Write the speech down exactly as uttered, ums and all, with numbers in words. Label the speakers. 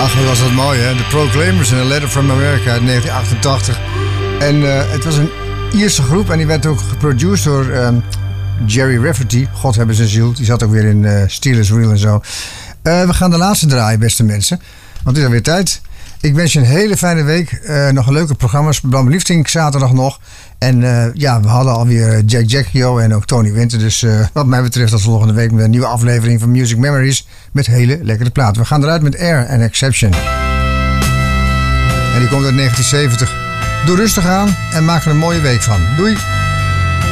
Speaker 1: Ach, wat was dat mooi, hè? The Proclaimers en A Letter from America uit negentien achtentachtig. En uh, het was een Ierse groep en die werd ook geproduceerd door um, Jerry Rafferty. God hebben zijn ziel. Die zat ook weer in uh, Steelers Wheel en zo. Uh, we gaan de laatste draaien, beste mensen. Want het is alweer tijd. Ik wens je een hele fijne week. Uh, nog een leuke programma's. Bram Liefdink zaterdag nog. En uh, ja, we hadden alweer Jack Jackio en ook Tony Winter. Dus uh, wat mij betreft tot volgende week met een nieuwe aflevering van Music Memories. Met hele lekkere platen. We gaan eruit met Air and Exception. En die komt uit negentien zeventig. Doe rustig aan en maak er een mooie week van. Doei!